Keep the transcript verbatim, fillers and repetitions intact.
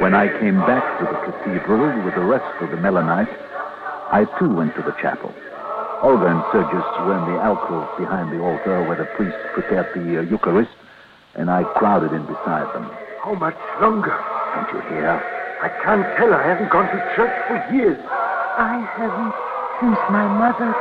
When I came back to the cathedral with the rest of the Melanites, I too went to the chapel. Olga and Sergius were in the alcove behind the altar where the priest prepared the uh, Eucharist, and I crowded in beside them. How much longer? Don't you hear? I can't tell. I haven't gone to church for years. I haven't since my mother